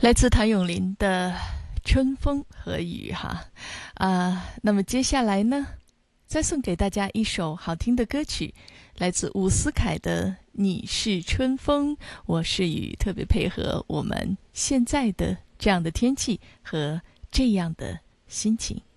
来自谭咏麟的《春风和雨》哈那么接下来呢，再送给大家一首好听的歌曲，来自伍思凯的《你是春风，我是雨》，特别配合我们现在的这样的天气和这样的心情。